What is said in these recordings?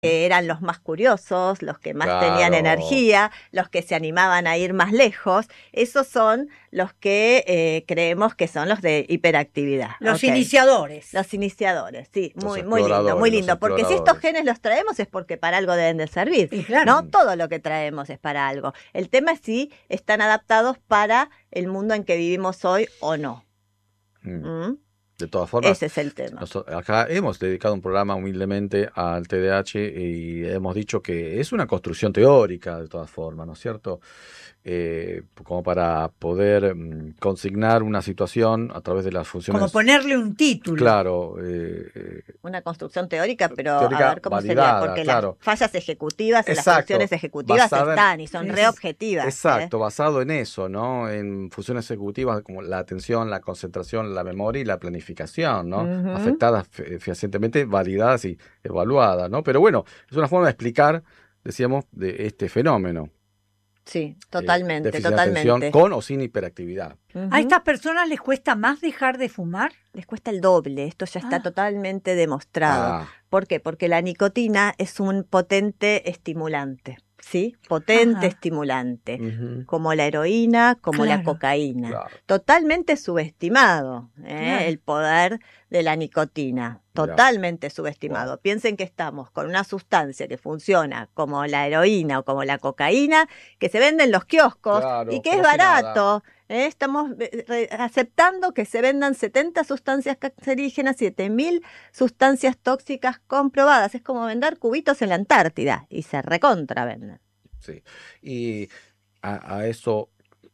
que eran los más curiosos, los que más tenían Claro. energía, los que se animaban a ir más lejos. Esos son los que creemos que son los de hiperactividad. Los Ok. iniciadores. Los iniciadores, sí, Los muy lindo, muy exploradores, lindo. los Porque si estos exploradores. genes los traemos es porque para algo deben de servir. Y claro. No todo lo que traemos es para algo. El tema es si están adaptados para el mundo en que vivimos hoy o no. Mm. ¿Mm? De todas formas, Ese es el tema. acá hemos dedicado un programa humildemente al TDAH y hemos dicho que es una construcción teórica de todas formas, ¿no es cierto? Como para poder consignar una situación a través de las funciones. Como ponerle un título. Claro. Una construcción teórica, pero Teórica a ver cómo validada, sería, porque claro. las fallas ejecutivas en las Exacto. funciones ejecutivas Basada en- están y son Sí, re sí. objetivas. Exacto, basado en eso, ¿no? En funciones ejecutivas como la atención, la concentración, la memoria y la planificación, ¿no? Ujú. Afectadas fehacientemente, validadas y evaluadas, ¿no? Pero bueno, es una forma de explicar, decíamos, de este fenómeno. Sí, totalmente, Déficit de atención totalmente. con o sin hiperactividad. Ujú. ¿A estas personas les cuesta más dejar de fumar? Les cuesta el doble, esto ya está Ah. totalmente demostrado. Ah, ¿Por qué? Porque la nicotina es un potente estimulante, ¿sí? Potente Ajá. estimulante, ujú, como la heroína, como la Claro. cocaína. claro. Totalmente subestimado, Claro. el poder de la nicotina, totalmente subestimado. Piensen que estamos con una sustancia que funciona como la heroína o como la cocaína, que se vende en los kioscos Claro, y que es como si nada. barato. Estamos aceptando que se vendan 70 sustancias cancerígenas, 7.000 sustancias tóxicas comprobadas. Es como vender cubitos en la Antártida y se recontravenden. Sí. Y a eso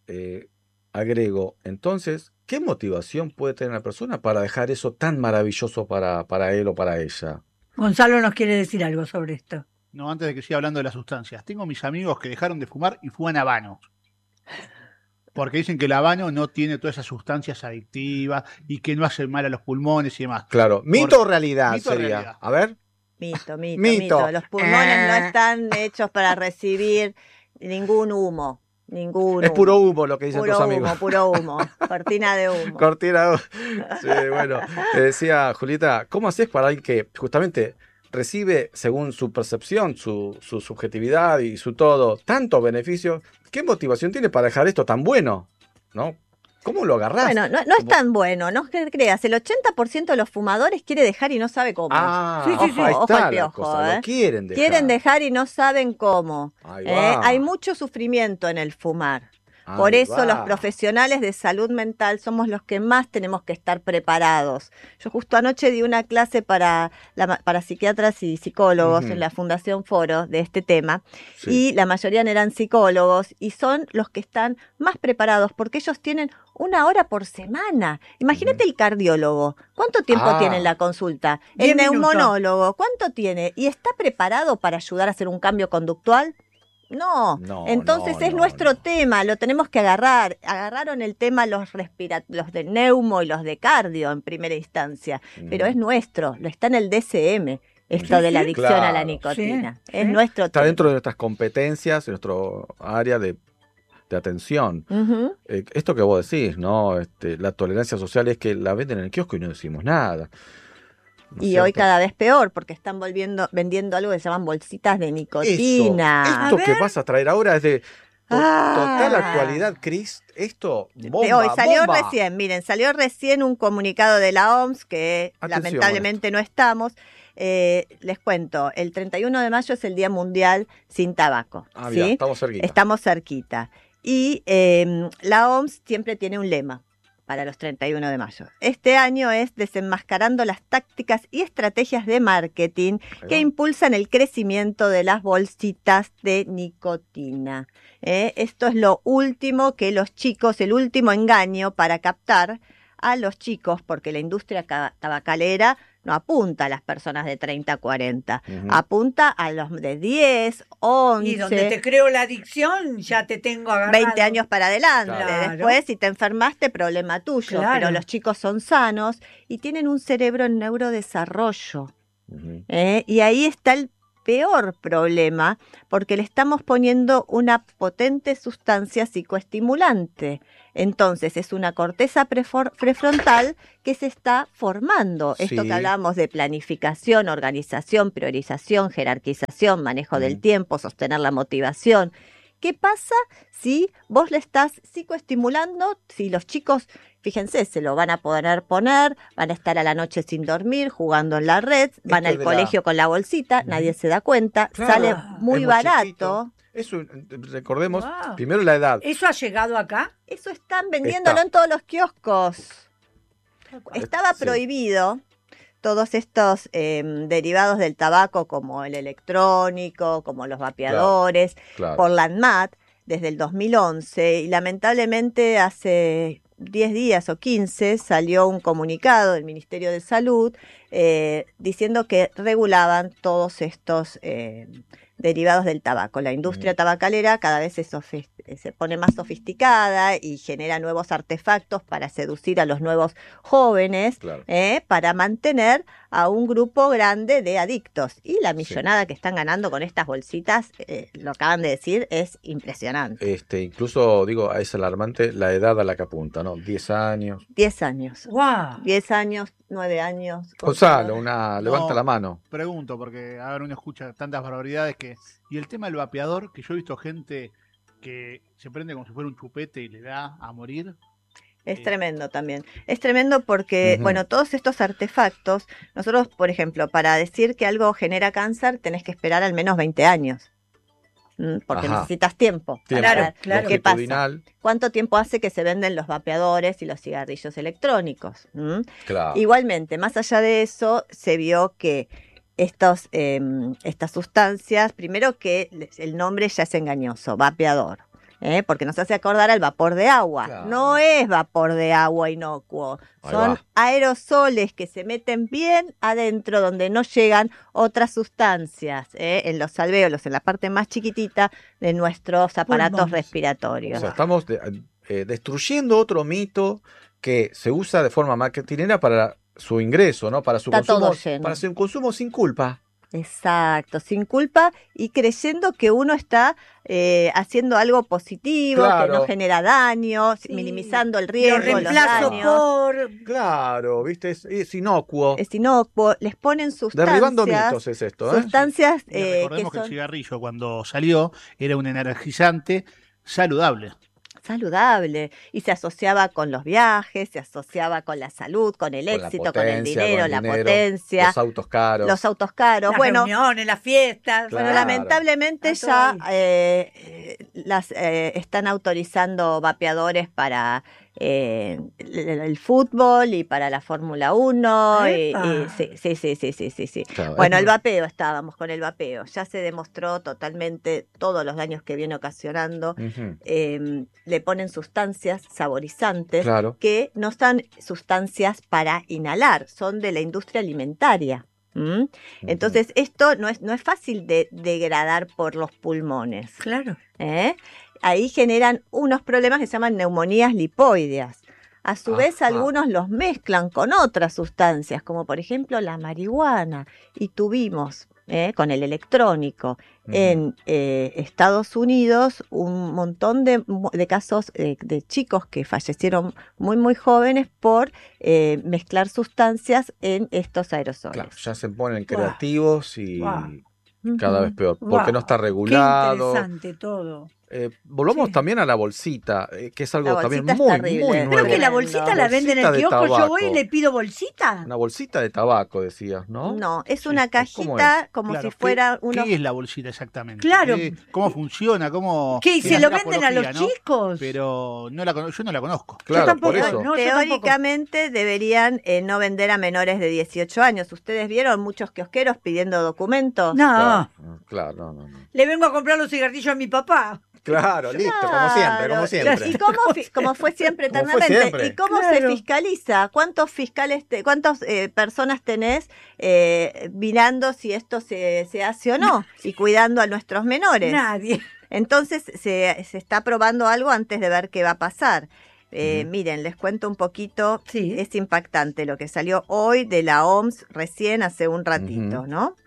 agrego, entonces, ¿qué motivación puede tener una persona para dejar eso tan maravilloso para él o para ella? Gonzalo nos quiere decir algo sobre esto. No, antes de que siga hablando de las sustancias. Tengo mis amigos que dejaron de fumar y fuman habano. Porque dicen que el habano no tiene todas esas sustancias adictivas y que no hace mal a los pulmones y demás. Claro, mito o realidad Mito o sería. realidad. A ver. Mito. Mito. Los pulmones no están hechos para recibir ningún humo. Ningún Es humo. puro humo lo que dicen tus Puro amigos. humo, puro humo. Cortina de humo. Cortina. Sí, bueno, te decía Julieta, ¿cómo haces para alguien que justamente recibe, según su percepción, su subjetividad y su todo, tantos beneficios? ¿Qué motivación tiene para dejar esto tan bueno? ¿No? ¿Cómo lo agarrás? Bueno, no es tan bueno, no creas. El 80% de los fumadores quiere dejar y no sabe cómo. Ah, Sí, sí, sí. ahí Ojo está al la piojo, cosa, lo quieren dejar. Quieren dejar y no saben cómo. Ahí va. Hay mucho sufrimiento en el fumar. Por Ahí eso va. los profesionales de salud mental somos los que más tenemos que estar preparados. Yo justo anoche di una clase para psiquiatras y psicólogos Ujú. en la Fundación Foro de este tema, Sí. y la mayoría eran psicólogos y son los que están más preparados porque ellos tienen 1 hora por semana. Imagínate el cardiólogo, ¿cuánto tiempo Ah. tiene en la consulta? 10 El minutos. neumonólogo, ¿cuánto tiene? ¿Y está preparado para ayudar a hacer un cambio conductual? No, No, entonces no, es no, nuestro no. tema, lo tenemos que agarrar. Agarraron el tema los de neumo y los de cardio en primera instancia, pero es nuestro, lo está en el DSM, esto Sí, de la sí. adicción a la Claro. nicotina. Sí, Es sí. nuestro Está tema. dentro de nuestras competencias, en nuestro área de atención. Ujú. Esto que vos decís, ¿no? La tolerancia social es que la venden en el kiosco y no decimos nada. ¿no es Y hoy cierto? cada vez peor, porque están vendiendo algo que se llaman bolsitas de nicotina. Esto A que ver. vas a traer ahora es de total Ah. actualidad, Cris. Esto, De bomba, hoy salió bomba. recién, miren, salió recién un comunicado de la OMS que Atención lamentablemente no estamos. Les cuento, el 31 de mayo es el Día Mundial sin Tabaco. Ah, mirá, ¿sí? estamos cerquita. Estamos cerquita. Y la OMS siempre tiene un lema para los 31 de mayo. Este año es desenmascarando las tácticas y estrategias de marketing Ahí que va. impulsan el crecimiento de las bolsitas de nicotina. Esto es lo último que los chicos, el último engaño para captar a los chicos, porque la industria tabacalera no apunta a las personas de 30 a 40, Ujú. apunta a los de 10, 11, Y donde te creo la adicción, ya te tengo agarrado. 20 años para adelante. Claro. Después, si te enfermaste, problema tuyo. Claro. Pero los chicos son sanos y tienen un cerebro en neurodesarrollo. Ujú. Y ahí está el peor problema porque le estamos poniendo una potente sustancia psicoestimulante. Entonces es una corteza prefrontal que se está formando. Esto Sí. que hablábamos de planificación, organización, priorización, jerarquización, manejo del tiempo, sostener la motivación. ¿Qué pasa si vos le estás psicoestimulando? Si los chicos, fíjense, se lo van a poder poner, van a estar a la noche sin dormir, jugando en la red, van Esto al de colegio con la bolsita, nadie se da cuenta, Claro, sale es muy barato. chiquito. Eso, recordemos, Wow. primero la edad. ¿Eso ha llegado acá? Eso están vendiéndolo Está. en todos los kioscos. Estaba Sí. prohibido todos estos derivados del tabaco como el electrónico, como los vapeadores, Claro. por la ANMAT desde el 2011 y lamentablemente hace 10 días o 15 salió un comunicado del Ministerio de Salud diciendo que regulaban todos estos derivados del tabaco. La industria tabacalera cada vez se pone más sofisticada y genera nuevos artefactos para seducir a los nuevos jóvenes, Claro. para mantener a un grupo grande de adictos. Y la millonada que están ganando con estas bolsitas, lo acaban de decir, es impresionante. Incluso, digo, es alarmante la edad a la que apunta, ¿no? 10 años. 10 años. ¡Wow! 10 años, 9 años. Gonzalo, levanta No. la mano. Pregunto, porque ahora uno escucha tantas barbaridades que... Y el tema del vapeador, que yo he visto gente que se prende como si fuera un chupete y le da a morir. Es tremendo también. Es tremendo porque, Ujú. bueno, todos estos artefactos, nosotros, por ejemplo, para decir que algo genera cáncer, tenés que esperar al menos 20 años. Porque Ajá. necesitas tiempo. Tiempo. Para ver claro. ¿Qué pasa? Longitudinal, ¿Cuánto tiempo hace que se venden los vapeadores y los cigarrillos electrónicos? claro. Igualmente, más allá de eso, se vio que estas sustancias, primero que el nombre ya es engañoso, vapeador, porque nos hace acordar al vapor de agua. Claro. No es vapor de agua inocuo, Ahí son va. aerosoles que se meten bien adentro donde no llegan otras sustancias, en los alvéolos, en la parte más chiquitita de nuestros aparatos Pulmones. respiratorios. O sea, estamos destruyendo otro mito que se usa de forma marketinera para su ingreso, ¿no? Para su Está todo consumo, lleno. para su consumo sin culpa. Exacto, sin culpa y creyendo que uno está haciendo algo positivo, que Claro. no genera daño, Sí. minimizando el Lo riesgo, los reemplazo daños. por... Claro, ¿viste? Es inocuo. Es inocuo, les ponen Derribando mitos es esto, ¿eh? sustancias Y que recordemos que el son cigarrillo cuando salió era un energizante saludable. saludables y se asociaba con los viajes, se asociaba con la salud, con el Con la éxito, con el potencia, dinero, con el la dinero, potencia, los autos caros. los autos caros. Las Bueno, reuniones, las fiestas. Bueno, Claro. lamentablemente Está ya todo están autorizando vapeadores para el fútbol y para la Fórmula 1. ¡Epa! Sí. Claro, Bueno, es el vapeo, estábamos con el vapeo. Ya se demostró totalmente todos los daños que viene ocasionando. Ujú, Le ponen sustancias saborizantes claro. que no son sustancias para inhalar, son de la industria alimentaria. Ujú. Entonces, esto no es fácil de degradar por los pulmones. Claro. ¿eh? Ahí generan unos problemas que se llaman neumonías lipoideas. A su vez, Ajá. algunos los mezclan con otras sustancias, como por ejemplo la marihuana. Y tuvimos, con el electrónico, en Estados Unidos, un montón de casos de chicos que fallecieron muy, muy jóvenes por mezclar sustancias en estos aerosoles. Claro, ya se ponen Guau. creativos y Guau. cada vez peor, porque Wow, no está Qué regulado. interesante todo. Volvamos Sí. también a la bolsita, que es algo La también bolsita es muy, terrible. muy Creo Creo nuevo. que la Tremendo. bolsita la venden en Bolsita el de kiosco. Yo voy y tabaco. le pido bolsita. Una bolsita de tabaco, decías, ¿no? No, es Sí, una ¿cómo cajita como Claro, si fuera unos... ¿Qué es la bolsita exactamente? Claro. ¿Cómo funciona? ¿Cómo ¿Qué? ¿Y es se la lo venden a los apología, ¿no? chicos? Pero yo no la conozco. Claro, tampoco, por eso. ¿no? Yo tampoco. Teóricamente deberían no vender a menores de 18 años. ¿Ustedes vieron muchos kiosqueros pidiendo documentos? No, Claro, no. le vengo a comprar los cigarrillos a mi papá. Claro, listo, como siempre, como Claro. siempre. ¿Y cómo fue siempre Como fue eternamente? siempre. ¿Y cómo Claro. se fiscaliza? ¿Cuántos fiscales, cuántas personas tenés mirando si esto se hace o no? Y cuidando a nuestros menores. Nadie. Entonces se está probando algo antes de ver qué va a pasar. Ujú. Miren, les cuento un poquito. Sí. Es impactante lo que salió hoy de la OMS recién hace un ratito, Ujú. ¿no?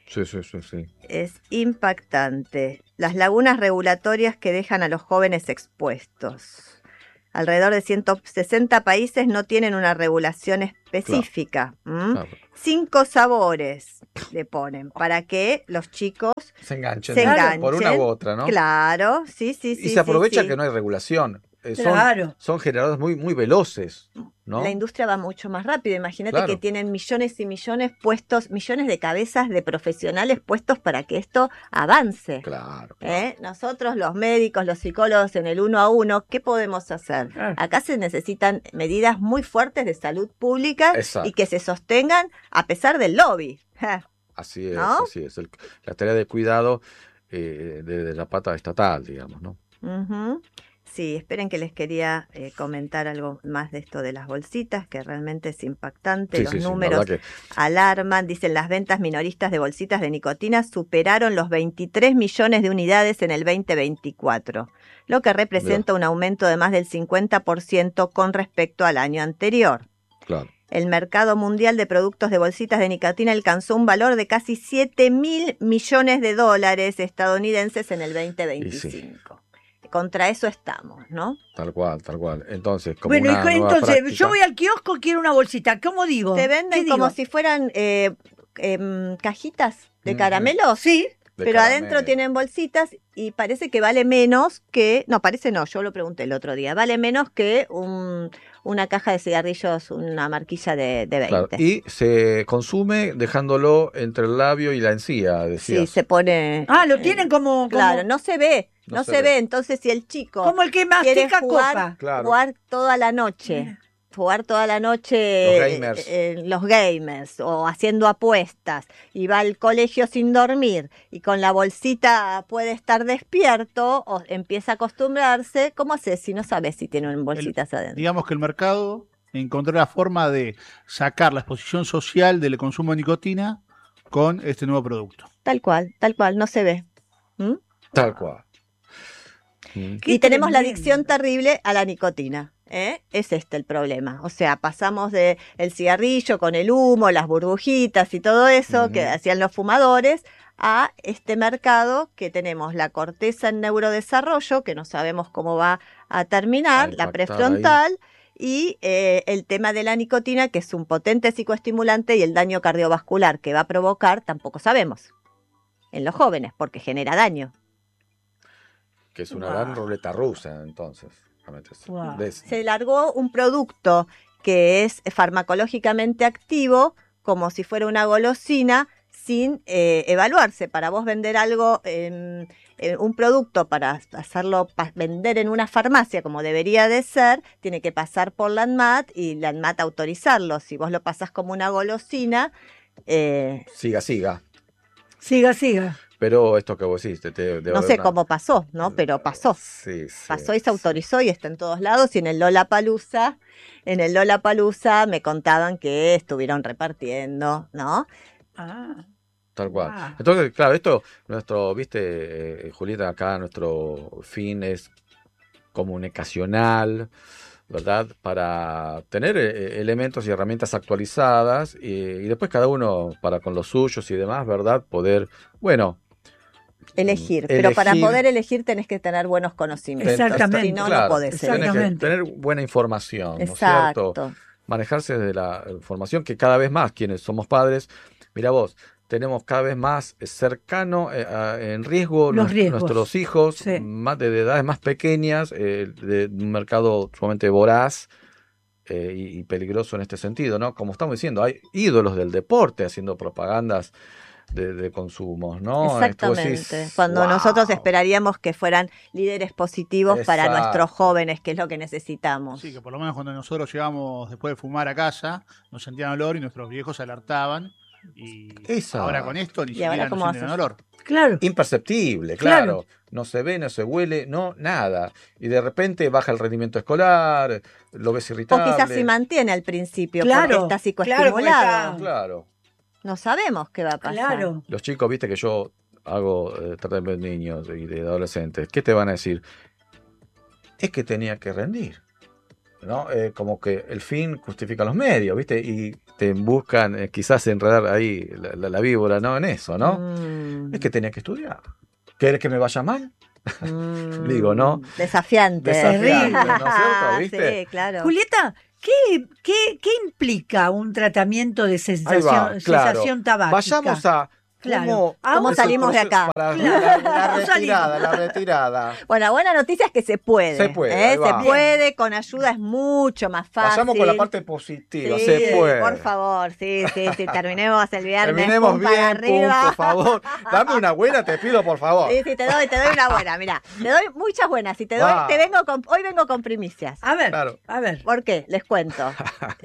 Sí, sí, sí, sí. Es impactante. Las lagunas regulatorias que dejan a los jóvenes expuestos. Alrededor de 160 países no tienen una regulación específica. Claro. 5 sabores le ponen para que los chicos Se enganchan. se Claro, enganchen. Por una u otra, ¿no? Claro, sí, sí, Y sí. se aprovecha sí. que no hay regulación. Claro. Son generadores muy, muy veloces, ¿no? La industria va mucho más rápido. Imagínate Claro. que tienen millones y millones puestos, millones de cabezas de profesionales puestos para que esto avance. Claro, claro. Nosotros, los médicos, los psicólogos, en el 1 a 1, ¿qué podemos hacer? Claro. Acá se necesitan medidas muy fuertes de salud pública Exacto. y que se sostengan a pesar del lobby. Así es, ¿No? así es. La tarea de cuidado de la pata estatal, digamos, ¿no? Ujú. Sí, esperen que les quería comentar algo más de esto de las bolsitas, que realmente es impactante. Sí, Los sí, sí, la números verdad que alarman. Dicen, las ventas minoristas de bolsitas de nicotina superaron los 23 millones de unidades en el 2024, lo que representa un aumento de más del 50% con respecto al año anterior. claro. El mercado mundial de productos de bolsitas de nicotina alcanzó un valor de casi 7.000 millones de dólares estadounidenses en el 2025. Contra eso estamos, ¿no? Tal cual, tal cual. Entonces, como Bueno, una nueva entonces, práctica, yo voy al kiosco, quiero una bolsita. ¿Cómo digo? Te ¿Qué venden digo? como si fueran cajitas de Ujú. caramelos. Sí, de Pero caramelo. adentro tienen bolsitas y parece que vale menos que... No, parece no, yo lo pregunté el otro día. Vale menos que una caja de cigarrillos, una marquilla de 20. Claro, y se consume dejándolo entre el labio y la encía, decías. Sí, se pone... lo tienen como... Claro, no se ve, No no se se ve. ve. Entonces, si el chico como el que quiere mastica jugar, copa. Claro. jugar toda la noche... Mira. Jugar toda la noche Los gamers. los gamers o haciendo apuestas y va al colegio sin dormir y con la bolsita puede estar despierto o empieza a acostumbrarse. ¿Cómo haces si no sabes si tienen bolsitas adentro? Digamos que el mercado encontró la forma de sacar la exposición social del consumo de nicotina con este nuevo producto. Tal cual, no se ve. ¿Mm? Tal cual. Mm. Qué Y tenemos la tremendo. adicción terrible a la nicotina. Es este el problema. O sea, pasamos de el cigarrillo con el humo, las burbujitas y todo eso que Ujú. hacían los fumadores, a este mercado que tenemos la corteza en neurodesarrollo, que no sabemos cómo va a terminar, A la impactar prefrontal, y el tema de la nicotina, que es un potente psicoestimulante, y el daño cardiovascular que va a provocar, tampoco sabemos. En los jóvenes, porque genera daño. Que es una Wow. gran ruleta rusa, entonces. Wow. Se largó un producto que es farmacológicamente activo, como si fuera una golosina, sin evaluarse. Para vos vender algo, un producto para hacerlo vender en una farmacia como debería de ser, tiene que pasar por la ANMAT y la ANMAT autorizarlo. Si vos lo pasás como una golosina, Siga, siga. Siga. Pero esto que vos decís, no sé cómo pasó, ¿no? Pero pasó. Sí, sí, Pasó y se sí. autorizó y está en todos lados. Y en el Lollapalooza me contaban que estuvieron repartiendo, ¿no? Ah, Tal cual. Wow. Entonces, claro, esto, viste, Julieta, acá nuestro fin es comunicacional, ¿verdad? Para tener elementos y herramientas actualizadas y después cada uno para con los suyos y demás, ¿verdad? Poder, bueno, Elegir. Pero para elegir. poder elegir tenés que tener buenos conocimientos. Exactamente. Si no, Claro, no podés tenés que Exactamente. tener buena información, ¿no es Exacto. cierto? Manejarse de la información que cada vez más, quienes somos padres, mira vos, tenemos cada vez más cercano en riesgo Los riesgos. nuestros hijos, Sí. más de edades más pequeñas, de un mercado sumamente voraz y peligroso en este sentido, ¿no? Como estamos diciendo, hay ídolos del deporte haciendo propagandas de consumos, ¿no? Exactamente. Vos decís, Cuando "Wow". nosotros esperaríamos que fueran líderes positivos para Exacto. nuestros jóvenes, que es lo que necesitamos. Sí, que por lo menos cuando nosotros llegamos después de fumar a casa, nos sentían olor y nuestros viejos se alertaban. Y Esa. ahora con esto ni ¿Y ahora siquiera cómo nos sienten haces? olor. Claro. Imperceptible, Claro. claro. No se ve, no se huele, no, nada. Y de repente baja el rendimiento escolar, lo ves O irritable. quizás se mantiene al principio Claro, porque está claro, psicoestimulado. porque está- Claro. No sabemos qué va a pasar. Claro. Los chicos, viste que yo hago tratamiento de niños y de adolescentes. ¿Qué te van a decir? Es que tenía que rendir. ¿no? Como que el fin justifica los medios, ¿viste? Y te buscan quizás enredar ahí la víbora, ¿no? En eso, ¿no? Mm, Es que tenía que estudiar. ¿Querés que me vaya mal? mm, Digo, ¿no? Desafiante. Desafiante, ¿no es cierto? ¿Viste? Sí, claro. Julieta, ¿qué implica un tratamiento de Ahí va, claro. cesación tabáquica? Vayamos a Claro. ¿Cómo es el salimos de proceso acá? para Claro. la ¿Cómo retirada, salimos? la retirada. Bueno, la buena noticia es que se puede. Se puede, ahí Se va. puede, con ayuda es mucho más fácil. Vayamos con la parte positiva, Sí, se puede. por favor, sí, terminemos el viernes. Terminemos pum, para bien, pum, arriba. por favor. Dame una buena, te pido, por favor. Sí, te doy una buena, mira, te doy muchas buenas. Y Va. hoy vengo con primicias. A ver, Claro. a ver. ¿Por qué? Les cuento.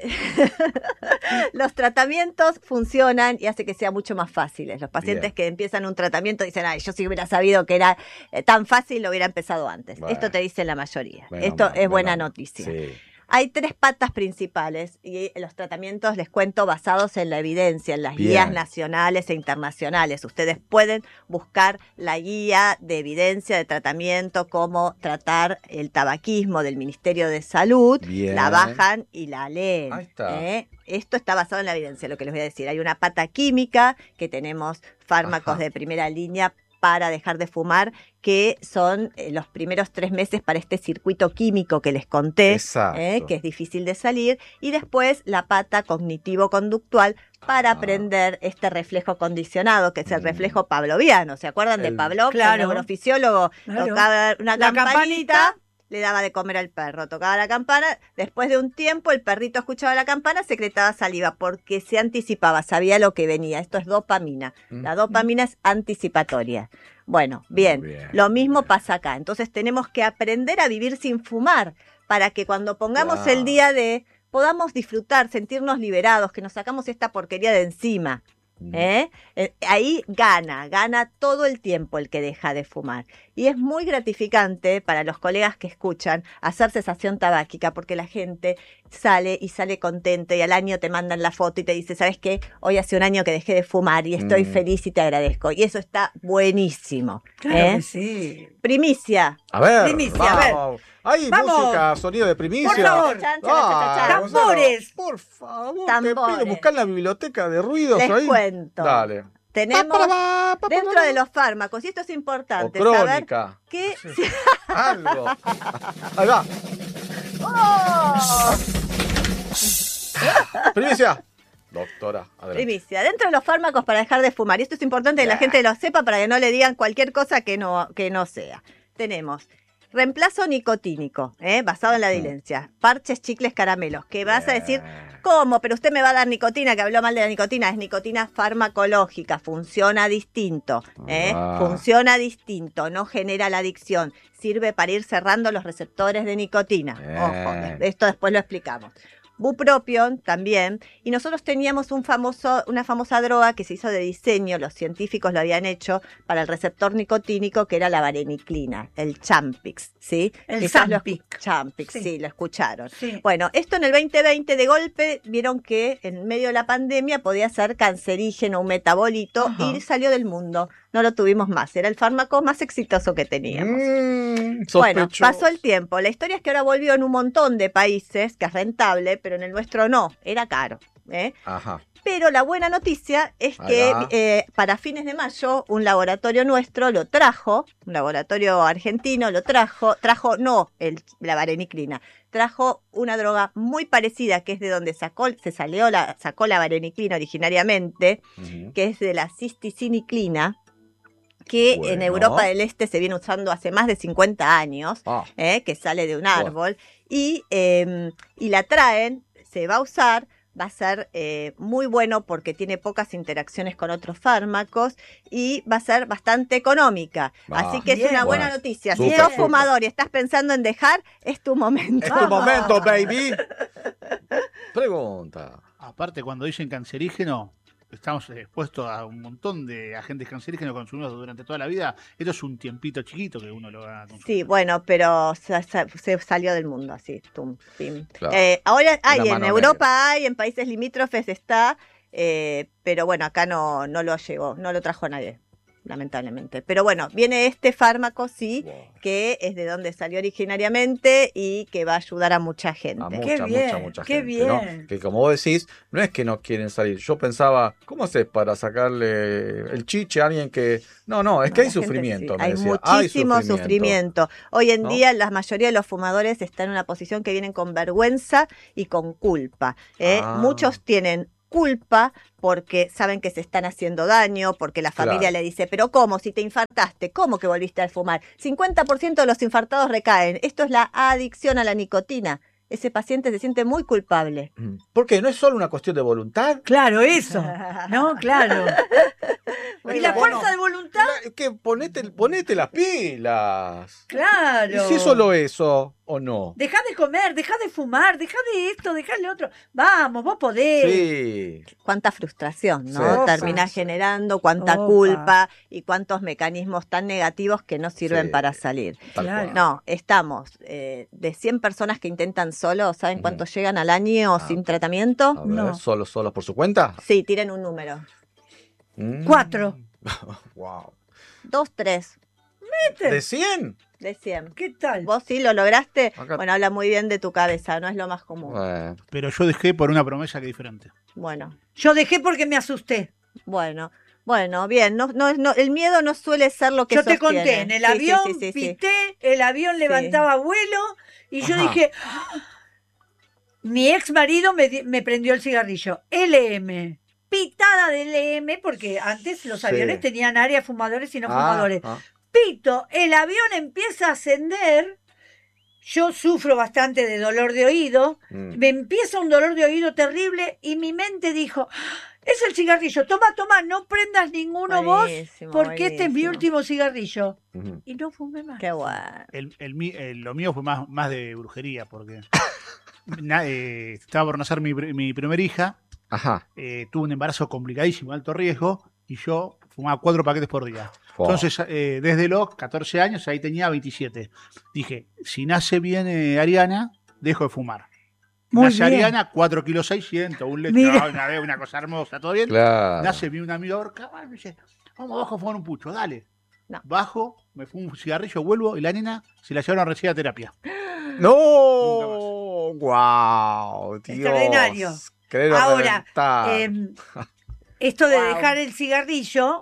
Los tratamientos funcionan y hace que sea mucho más fáciles. Los pacientes Bien. que empiezan un tratamiento dicen, ay, yo si hubiera sabido que era tan fácil, lo hubiera empezado antes. Bueno. Esto te dice la mayoría. Menos Esto mal, es menos buena mal. noticia. Sí. Hay 3 patas principales y los tratamientos, les cuento, basados en la evidencia, en las Bien. guías nacionales e internacionales. Ustedes pueden buscar la guía de evidencia de tratamiento, cómo tratar el tabaquismo del Ministerio de Salud, Bien. la bajan y la leen. Ahí está. Esto está basado en la evidencia, lo que les voy a decir. Hay una pata química, que tenemos fármacos Ajá. de primera línea para dejar de fumar, que son los primeros 3 meses para este circuito químico que les conté, Exacto. que es difícil de salir, y después la pata cognitivo-conductual para Ah. aprender este reflejo condicionado, que es el reflejo pavloviano. ¿Se acuerdan de El- Pavlov? Claro. El neurofisiólogo. Claro. Tocaba una La campanita, le daba de comer al perro, tocaba la campana, después de un tiempo el perrito escuchaba la campana, secretaba saliva porque se anticipaba, sabía lo que venía. Esto es dopamina. La dopamina es anticipatoria. Bueno, bien, Bien. lo mismo pasa acá. Entonces tenemos que aprender a vivir sin fumar para que cuando pongamos Claro. el día de podamos disfrutar, sentirnos liberados, que nos sacamos esta porquería de encima. Ahí gana todo el tiempo el que deja de fumar. Y es muy gratificante para los colegas que escuchan hacer cesación tabáquica, porque la gente sale contenta y al año te mandan la foto y te dice, ¿sabes qué? Hoy hace un año que dejé de fumar y estoy feliz y te agradezco. Y eso está buenísimo. Claro que sí. Primicia. A ver, Primicia, a ver. vamos. Hay Vamos. música, sonido de primicia. Por favor. Chan, chan, chan, chan, chan. Gonzalo, Tambores. por favor, Tambores. te pido buscar la biblioteca de ruidos Les ahí. cuento. Dale. Tenemos dentro de los fármacos, y esto es O importante, saber crónica. que Algo. Ahí va. Primicia. Doctora, adelante. primicia, dentro de los fármacos para dejar de fumar, y esto es importante que la gente lo sepa para que no le digan cualquier cosa que no sea. Tenemos reemplazo nicotínico, basado en la evidencia, parches, chicles, caramelos, que vas a decir, ¿cómo? Pero usted me va a dar nicotina, que habló mal de la nicotina. Es nicotina farmacológica, funciona distinto, funciona distinto, no genera la adicción, sirve para ir cerrando los receptores de nicotina. Ojo, esto después lo explicamos. Bupropion también, y nosotros teníamos una famosa droga que se hizo de diseño, los científicos lo habían hecho para el receptor nicotínico, que era la vareniclina, el Champix, ¿sí? El Quizás Champix. Champix, Sí. sí, lo escucharon. Sí. Bueno, esto en el 2020 de golpe vieron que en medio de la pandemia podía ser cancerígeno, un metabolito, Ajá. y salió del mundo. No lo tuvimos más, era el fármaco más exitoso que teníamos. Bueno, Sospechoso. pasó el tiempo. La historia es que ahora volvió en un montón de países, que es rentable, pero en el nuestro no, era caro. Ajá. Pero la buena noticia es Ahí que va. para fines de mayo un laboratorio nuestro lo trajo, un laboratorio argentino lo trajo no la vareniclina, trajo una droga muy parecida, que es de donde sacó la vareniclina originariamente, que es de la cisticiniclina, que en Bueno. Europa del Este se viene usando hace más de 50 años, Ah. que sale de un árbol, y la traen, se va a usar, va a ser muy bueno porque tiene pocas interacciones con otros fármacos y va a ser bastante económica. Ah, Así que es bien. una buena Bueno, noticia. súper, Si sos súper. fumador y estás pensando en dejar, es tu momento. Es tu momento, baby. Pregunta. Aparte, cuando dicen cancerígeno, estamos expuestos a un montón de agentes cancerígenos consumidos durante toda la vida. Esto es un tiempito chiquito que uno lo va a consumir. Sí, bueno, pero se salió del mundo así. Tum, pim. Claro. Ahora hay, La en mano Europa hay, en países limítrofes está, pero bueno, acá no lo llegó, no lo trajo nadie. lamentablemente. Pero bueno, viene este fármaco, sí, que es de donde salió originariamente y que va a ayudar a mucha gente. A Qué mucha, bien, mucha, mucha qué gente, ¿no? bien. Que como vos decís, no es que no quieren salir. Yo pensaba, ¿cómo haces para sacarle el chiche a alguien que... No, es que hay La gente sufrimiento, sí, me hay decía. muchísimo sufrimiento. Hoy en ¿no? día la mayoría de los fumadores están en una posición que vienen con vergüenza y con culpa. Ah. Muchos tienen culpa porque saben que se están haciendo daño, porque la familia Claro. le dice, pero ¿cómo? Si te infartaste, ¿cómo que volviste a fumar? 50% de los infartados recaen. Esto es la adicción a la nicotina. Ese paciente se siente muy culpable. Porque no es solo una cuestión de voluntad. Claro, eso. No, claro. Muy ¿Y la bueno. fuerza de voluntad? Que ponete las pilas. Claro. ¿Y si es solo eso o no? Dejá de comer, dejá de fumar, dejá de esto, dejá de otro. Vamos, vos podés. Sí. Cuánta frustración, ¿no? Sí. Termina Opa. generando cuánta Opa. culpa y cuántos mecanismos tan negativos que no sirven Sí. para salir. Tal Claro. cual. No, estamos de 100 personas que intentan solo, ¿saben Ujú. cuántos llegan al año Ah, sin tratamiento? A ver, No. ¿solos por su cuenta? Sí, tiren un número. 4. Wow. 2, 3, ¿De 100? de 100. ¿Qué tal? ¿Vos sí lo lograste? Acá- Bueno, habla muy bien de tu cabeza, no es lo más común. Bueno, Pero yo dejé por una promesa que es diferente. Bueno, Yo dejé porque me asusté. bueno, bien. No, el miedo no suele ser lo que Yo te sostiene. conté, en el Sí, sí, avión sí, sí, sí. pité, el avión levantaba vuelo y yo Ajá. dije, "Ah". Mi ex marido me prendió el cigarrillo. LM. Pitada de LM, porque antes los Sí. aviones tenían área fumadores y no fumadores. ah. Pito, el avión empieza a ascender. Yo sufro bastante de dolor de oído. Me empieza un dolor de oído terrible y mi mente dijo, es el cigarrillo, toma, no prendas ninguno Buenísimo, vos, porque este es mi buenísimo. último cigarrillo. Ujú. Y no fumé más. Qué bueno. Lo mío fue más de brujería, porque estaba por nacer mi primera hija, Ajá. tuve un embarazo complicadísimo, alto riesgo, y yo fumaba 4 paquetes por día. Fua. Entonces, desde los 14 años, ahí tenía 27. Dije, si nace bien Ariana, dejo de fumar. Muy Nace bien. Ariana, 4 kilos 600, un Mira. lechón, una cosa hermosa, todo bien. Claro. Nace bien un amigo ahorca, me dice, vamos abajo a fumar un pucho, dale. No. Bajo, me fumo un cigarrillo, vuelvo, y la nena se la llevaron recién a terapia. ¡No! Nunca ¡Wow! Dios. Extraordinario. Querer Ahora, reventar. esto de Wow. dejar el cigarrillo,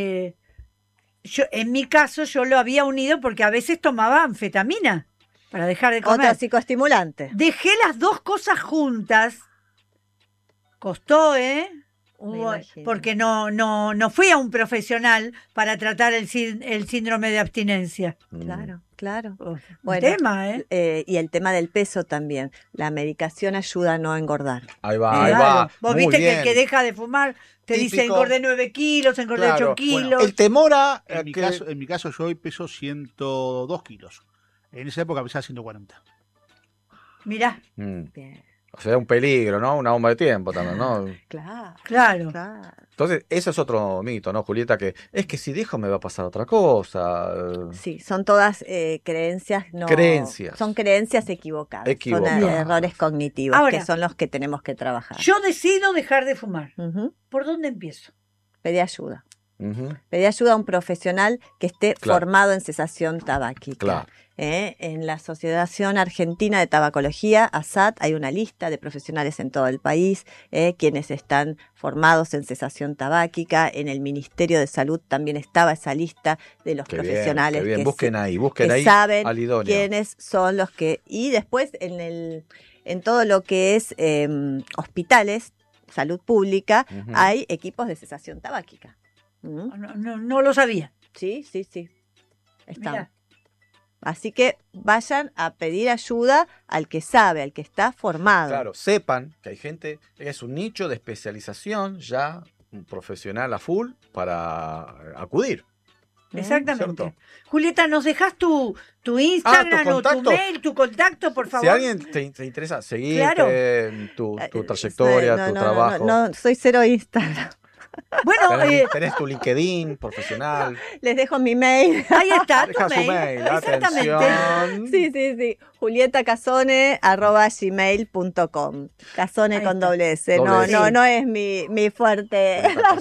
en mi caso yo lo había unido porque a veces tomaba anfetamina para dejar de Otro comer. psicoestimulante. Dejé las dos cosas juntas. Costó, imagino. porque no fui a un profesional para tratar el síndrome de abstinencia. Claro. Un Bueno, tema, y el tema del peso también. La medicación ayuda a no engordar. Ahí va, ahí Claro. va. Vos Muy viste que bien. el que deja de fumar te dice Típico. engordé 9 kilos, engordé 8 Claro. kilos. El temor a En mi caso, yo hoy peso 102 kilos. En esa época pesaba 140. Mirá, Bien. O sea, un peligro, ¿no? Una bomba de tiempo también, ¿no? claro. Entonces, eso es otro mito, ¿no, Julieta? Que es que si dejo me va a pasar otra cosa. Sí, son todas creencias, no. Creencias. Son creencias equivocadas. Equivocadas. Son errores cognitivos, Ahora, que son los que tenemos que trabajar. Yo decido dejar de fumar. Ujú. ¿Por dónde empiezo? Pedí ayuda. Ujú. Pedí ayuda a un profesional que esté Claro. formado en cesación tabáquica. Claro. En la Asociación Argentina de Tabacología, ASAT, hay una lista de profesionales en todo el país, quienes están formados en cesación tabáquica. En el Ministerio de Salud también estaba esa lista de los Qué bien, profesionales qué bien. que, Busquen que ahí saben al idóneo. quiénes son los que... Y después en todo lo que es hospitales, salud pública, Ujú. hay equipos de cesación tabáquica. ¿Mm? No lo sabía. Sí. Están. Mirá. Así que vayan a pedir ayuda al que sabe, al que está formado. Claro, sepan que hay gente, es un nicho de especialización ya, un profesional a full para acudir. Exactamente. ¿Cierto? Julieta, ¿nos dejas tu Instagram o tu contacto. mail, tu contacto, por favor? Si alguien te interesa seguirte, Claro. tu trayectoria, tu trabajo. No, soy cero Instagram. Bueno, Tenés tu LinkedIn profesional. Les dejo mi mail. ahí está, tu Deja su mail. Exactamente. Atención. Sí. julietacasone@gmail.com. Casone Ahí con está. doble S. Doble No, S. no es mi fuerte.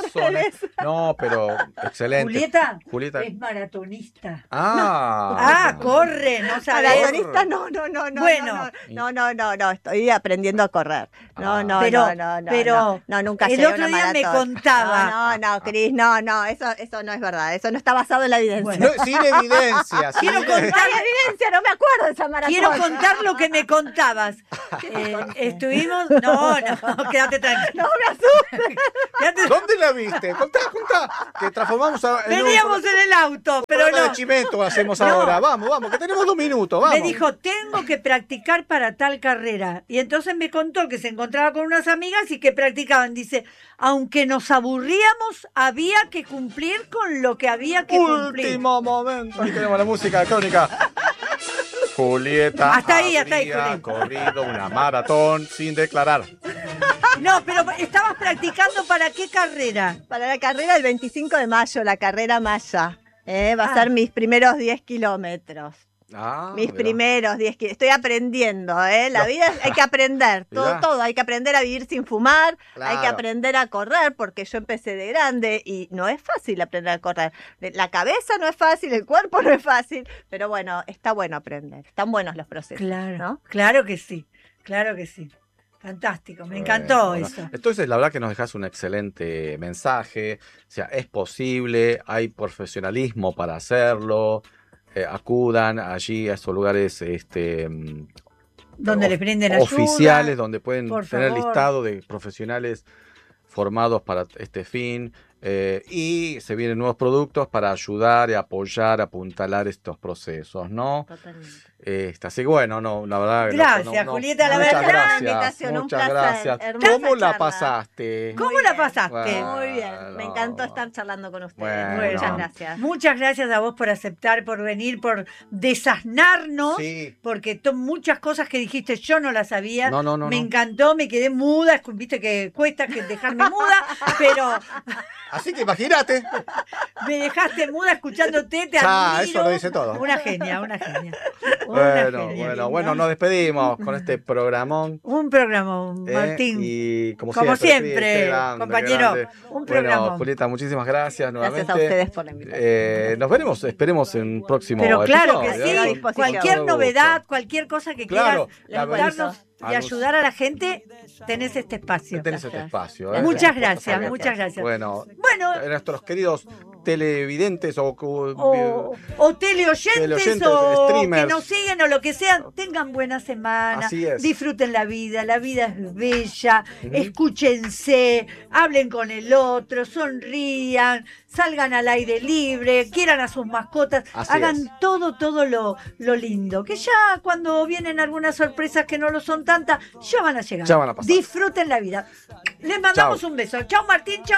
No, pero excelente. Julieta es maratonista. Ah. Corre, no sabes. Maratonista, no. Bueno. No, estoy aprendiendo a correr. No, pero nunca el llegué a otro una día me maratón. contaba. No, Cris, no, eso no es verdad. Eso no está basado en la evidencia. Bueno. No, sin evidencia. Quiero sin- contar- No hay evidencia, no me acuerdo de esa maratón. Quiero contar lo que me contabas. Estuvimos. No, quédate tranquilo. No me asustes. Quédate- ¿Dónde la viste? Contá. Que transformamos Veníamos en el auto, pero programa no. de Chimento hacemos No. ahora. Vamos, que tenemos 2 minutos. Vamos. Me dijo, tengo que practicar para tal carrera. Y entonces me contó que se encontraba con unas amigas y que practicaban. Dice, aunque nos aburríamos, había que cumplir con lo que había que cumplir. Último momento. Ahí tenemos la música de crónica. Julieta Hasta ahí, habría Juli. corrido una maratón sin declarar. No, pero estabas practicando para qué carrera. Para la carrera del 25 de mayo, la carrera Maya. Va a ser mis primeros 10 kilómetros. Mis Mirá. primeros 10 kilómetros. Estoy aprendiendo, La vida hay que aprender. Mirá. Todo. Hay que aprender a vivir sin fumar. Hay que Claro. aprender a correr, porque yo empecé de grande y no es fácil aprender a correr. La cabeza no es fácil, el cuerpo no es fácil. Pero bueno, está bueno aprender. Están buenos los procesos. Claro, ¿no? claro que sí. Fantástico, me encantó Bueno, eso. Entonces, la verdad que nos dejas un excelente mensaje. O sea, es posible, hay profesionalismo para hacerlo. Acudan allí a esos lugares Donde les brinden ayuda. oficiales, donde pueden por tener favor. listado de profesionales formados para este fin. Y se vienen nuevos productos para ayudar y apoyar, apuntalar estos procesos, ¿no? Totalmente. Así que bueno, no, la verdad. Gracias, Julieta, la muchas verdad. gracias, Invitación, un muchas placer, gracias. hermosa ¿Cómo la charla. pasaste? ¿Cómo Muy la bien. pasaste? Bueno. Muy bien, me encantó estar charlando con ustedes. Bueno. Muchas gracias. Muchas gracias a vos por aceptar, por venir, por desasnarnos, Sí. porque muchas cosas que dijiste yo no las sabía. No. Me encantó, me quedé muda, viste que cuesta que dejarme muda, pero Así que imagínate. me dejaste muda escuchándote, te Ya, admiro. eso lo dice todo. Una genia. Una Bueno, nos despedimos con este programón. Un programa, Martín. Y como Como siempre, siempre, qué grande, compañero, qué grande. un programa. Bueno, Julieta, muchísimas gracias nuevamente. Gracias a ustedes por la invitación. Nos veremos, esperemos en un próximo Pero claro que episodio, sí, ¿eh? disposición. cualquier Con todo novedad, gusto. cualquier cosa que Claro, quieras la darnos y verdad. ayudar a la gente, tenés este espacio. Tenés este Gracias. espacio. Muchas Las puertas gracias, abiertas. muchas gracias. Bueno, Bueno, nuestros queridos televidentes o teleoyentes teleoyentes, o streamers. que nos siguen o lo que sea, tengan buena semana, Así es. disfruten la vida es bella, Ujú. escúchense, hablen con el otro, sonrían, salgan al aire libre, quieran a sus mascotas, Así hagan es. todo lo lindo, que ya cuando vienen algunas sorpresas que no lo son tantas, ya van a llegar. Ya van a pasar. Disfruten la vida. Les mandamos Chau. un beso. Chao Martín, chao.